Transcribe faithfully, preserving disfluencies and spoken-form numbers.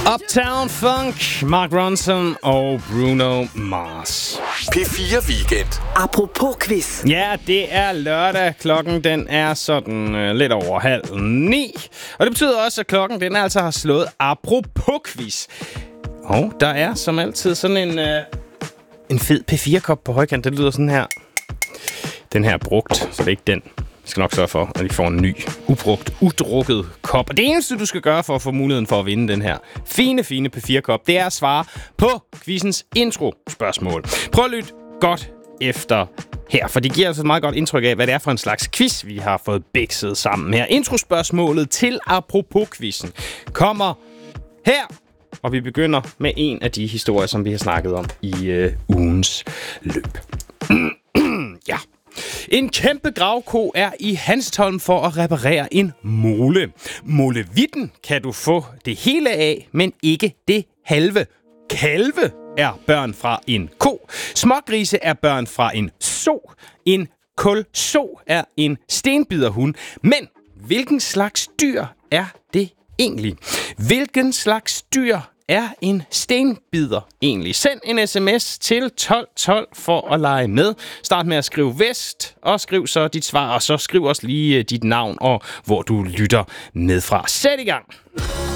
Uptown Funk, Mark Ronson og Bruno Mars. P fire Weekend. Apropos quiz. Ja, det er lørdag. Klokken den er sådan øh, lidt over halv ni. Og det betyder også, at klokken den altså har slået apropos quiz. Og der er som altid sådan en, øh, en fed P fire-kop på højkant. Det lyder sådan her. Den her er brugt, så det er ikke den. Jeg skal nok sørge for, at I får en ny, ubrugt, udrukket kop. Og det eneste, du skal gøre for at få muligheden for at vinde den her fine, fine P fire-kop, det er at svare på quizens intro-spørgsmål. Prøv at lytte godt efter her, for det giver altså et meget godt indtryk af, hvad det er for en slags quiz, vi har fået bikset sammen her. Introspørgsmålet til apropos-quizzen kommer her, og vi begynder med en af de historier, som vi har snakket om i øh, ugens løb. Ja. En kæmpe gravko er i Hanstholm for at reparere en mole. Molevitten kan du få det hele af, men ikke det halve. Kalve er børn fra en ko. Smågrise er børn fra en so. En kulso er en stenbiderhund. Men hvilken slags dyr er det egentlig? Hvilken slags dyr er en stenbider egentlig? Send en sms til tolv tolv for at lege med. Start med at skrive vest, og skriv så dit svar, og så skriv også lige dit navn og hvor du lytter med fra. Sæt i gang!